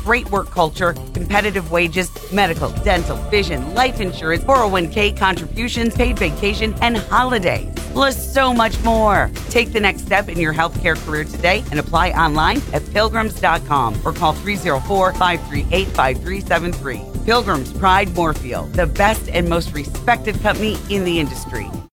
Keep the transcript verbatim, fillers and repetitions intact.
great work culture, competitive wages, medical, dental, vision, life insurance, four oh one k contributions, paid vacation, and holidays. Plus so much more. Take the next step in your healthcare career today and apply online at pilgrims dot com or call three oh four, five three eight, five three seven three. Pilgrims Pride Moorfield, the best and most respected company in the industry.